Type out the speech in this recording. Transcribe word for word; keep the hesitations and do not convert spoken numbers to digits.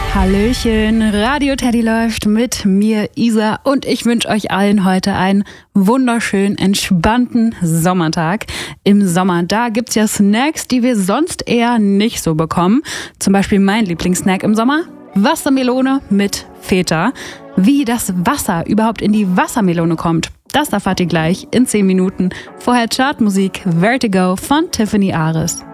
Hallöchen, Radio Teddy läuft mit mir, Isa, und ich wünsche euch allen heute einen wunderschönen, entspannten Sommertag. Im Sommer, da gibt's ja Snacks, die wir sonst eher nicht so bekommen. Zum Beispiel mein Lieblingssnack im Sommer, Wassermelone mit Feta. Wie das Wasser überhaupt in die Wassermelone kommt, das erfahrt ihr gleich in zehn Minuten. Vorher Chartmusik Vertigo von Tiffany Aris.